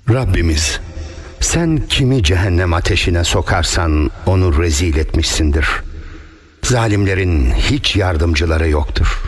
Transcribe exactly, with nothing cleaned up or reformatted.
Rabbimiz, sen kimi cehennem ateşine sokarsan onu rezil etmişsindir. Zalimlerin hiç yardımcıları yoktur.